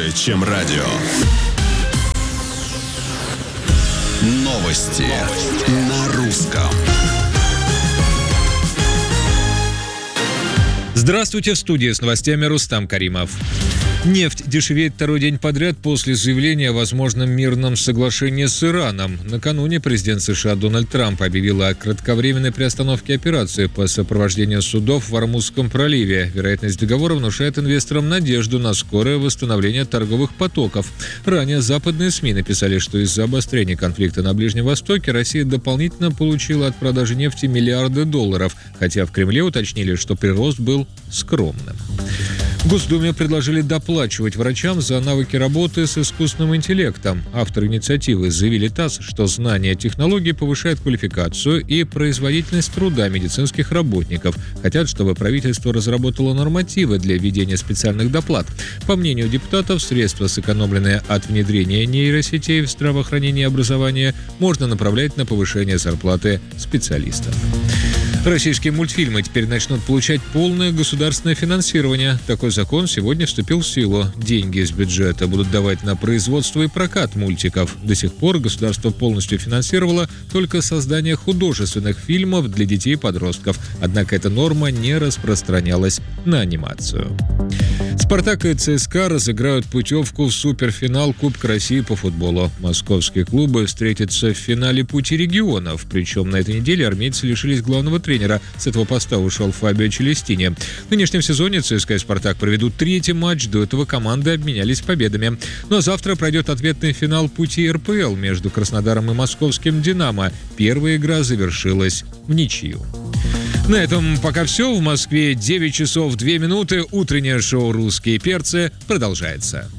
больше, чем радио. Новости на русском. Здравствуйте, в студии с новостями Рустам Каримов. Нефть дешевеет второй день подряд после заявления о возможном мирном соглашении с Ираном. Накануне президент США Дональд Трамп объявил о кратковременной приостановке операции по сопровождению судов в Ормузском проливе. Вероятность договора внушает инвесторам надежду на скорое восстановление торговых потоков. Ранее западные СМИ написали, что из-за обострения конфликта на Ближнем Востоке Россия дополнительно получила от продажи нефти миллиарды долларов, хотя в Кремле уточнили, что прирост был скромным. В Госдуме предложили доплачивать врачам за навыки работы с искусственным интеллектом. Авторы инициативы заявили ТАСС, что знание технологий повышает квалификацию и производительность труда медицинских работников. Хотят, чтобы правительство разработало нормативы для введения специальных доплат. По мнению депутатов, средства, сэкономленные от внедрения нейросетей в здравоохранение и образование, можно направлять на повышение зарплаты специалистов. Российские мультфильмы теперь начнут получать полное государственное финансирование. Такой закон сегодня вступил в силу. Деньги из бюджета будут давать на производство и прокат мультиков. До сих пор государство полностью финансировало только создание художественных фильмов для детей и подростков. Однако эта норма не распространялась на анимацию. «Спартак» и ЦСКА разыграют путевку в суперфинал Кубка России по футболу. Московские клубы встретятся в финале «Пути регионов». Причем на этой неделе армейцы лишились главного тренера. С этого поста ушел Фабио Челестини. В нынешнем сезоне ЦСКА и «Спартак» проведут третий матч. До этого команды обменялись победами. Ну а завтра пройдет ответный финал «Пути РПЛ» между Краснодаром и московским «Динамо». Первая игра завершилась в ничью. На этом пока все. В Москве 9 часов 2 минуты. Утреннее шоу «Русские перцы» продолжается.